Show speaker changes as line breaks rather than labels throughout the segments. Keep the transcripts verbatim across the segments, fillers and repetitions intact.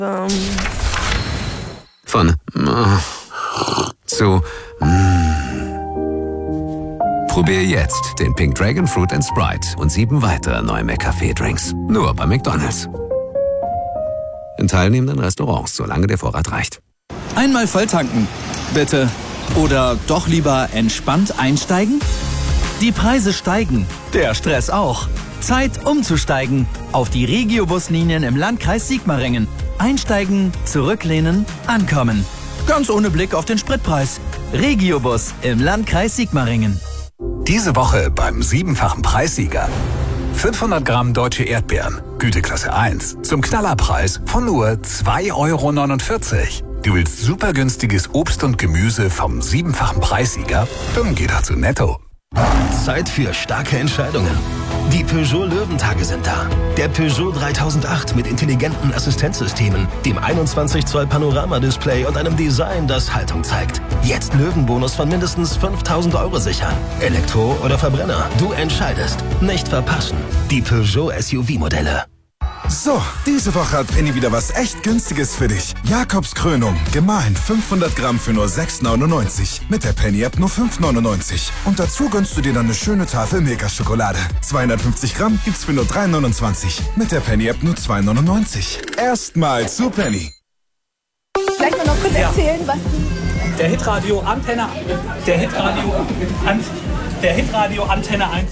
Ähm.
Von äh, zu mm. Probier jetzt den Pink Dragon Fruit and Sprite und sieben weitere neue McCafé-Drinks. Nur bei McDonald's. In teilnehmenden Restaurants, solange der Vorrat reicht.
Einmal volltanken, bitte. Oder doch lieber entspannt einsteigen? Die Preise steigen, der Stress auch. Zeit umzusteigen auf die Regiobus-Linien im Landkreis Sigmaringen. Einsteigen, zurücklehnen, ankommen. Ganz ohne Blick auf den Spritpreis. Regiobus im Landkreis Sigmaringen.
Diese Woche beim siebenfachen Preissieger. fünfhundert Gramm deutsche Erdbeeren, Güteklasse eins, zum Knallerpreis von nur zwei Euro neunundvierzig. Du willst super günstiges Obst und Gemüse vom siebenfachen Preissieger? Dann geh doch zu Netto.
Zeit für starke Entscheidungen. Die Peugeot Löwentage sind da. Der Peugeot dreitausendacht mit intelligenten Assistenzsystemen, dem einundzwanzig Zoll Panoramadisplay und einem Design, das Haltung zeigt. Jetzt Löwenbonus von mindestens fünftausend Euro sichern. Elektro oder Verbrenner, du entscheidest. Nicht verpassen. Die Peugeot S U V-Modelle.
So, diese Woche hat Penny wieder was echt Günstiges für dich. Jakobs Krönung, gemahlen fünfhundert Gramm für nur sechs neunundneunzig. Mit der Penny-App nur fünf neunundneunzig. Und dazu gönnst du dir dann eine schöne Tafel Milka-Schokolade. zweihundertfünfzig Gramm gibt's für nur drei neunundzwanzig. Mit der Penny-App nur zwei neunundneunzig. Erstmal zu Penny.
Vielleicht mal noch kurz
Ja.
erzählen, was
Der Hitradio Antenne, der Hitradio, An, der Hitradio Antenne eins.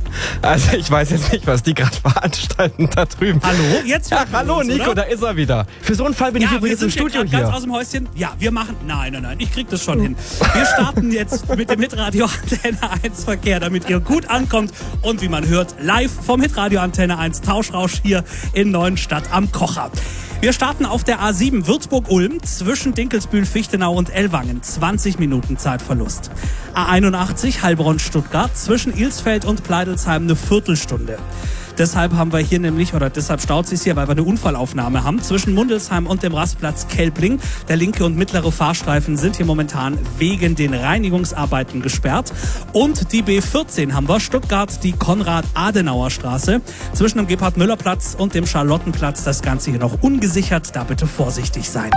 Also ich weiß jetzt nicht, was die gerade veranstalten da drüben.
Hallo, jetzt
Ja,
hört man
hallo
uns,
Nico,
oder?
da ist er wieder. Für so einen Fall bin ich
Ja, wir
übrigens im
sind hier
Studio
grad ganz
hier.
aus dem Häuschen. Ja, wir machen... Nein, nein, nein, ich krieg das schon hin. Wir starten jetzt mit dem Hitradio Antenne eins Verkehr, damit ihr gut ankommt. Und wie man hört, live vom Hitradio Antenne eins Tauschrausch hier in Neuenstadt am Kocher. Wir starten auf der A sieben Würzburg-Ulm zwischen Dinkelsbühl, Fichtenau und Ellwangen. zwanzig Minuten Zeitverlust. A einundachtzig Heilbronn-Stuttgart zwischen Ilsfeld und Pleidelsheim eine Viertelstunde. Deshalb haben wir hier nämlich, oder deshalb staut sich hier, weil wir eine Unfallaufnahme haben, zwischen Mundelsheim und dem Rastplatz Kelbling. Der linke und mittlere Fahrstreifen sind hier momentan wegen den Reinigungsarbeiten gesperrt. Und die B vierzehn haben wir, Stuttgart, die Konrad-Adenauer-Straße. Zwischen dem Gebhard-Müller-Platz und dem Charlottenplatz das Ganze hier noch ungesichert. Da bitte vorsichtig sein.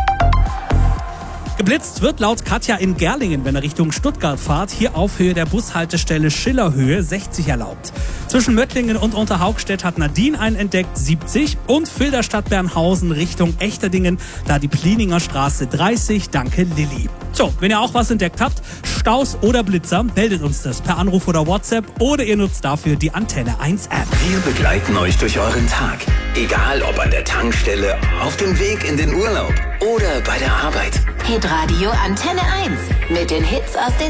Geblitzt wird laut Katja in Gerlingen, wenn er Richtung Stuttgart fahrt, hier auf Höhe der Bushaltestelle Schillerhöhe sechzig erlaubt. Zwischen Möttlingen und Unterhaugstedt hat Nadine einen entdeckt, siebzig. Und Filderstadt Bernhausen Richtung Echterdingen, da die Plininger Straße dreißig, danke Lilly. So, wenn ihr auch was entdeckt habt, Staus oder Blitzer, meldet uns das per Anruf oder WhatsApp oder ihr nutzt dafür die Antenne eins App.
Wir begleiten euch durch euren Tag. Egal ob an der Tankstelle, auf dem Weg in den Urlaub oder bei der Arbeit.
Hitradio Antenne eins mit den Hits aus den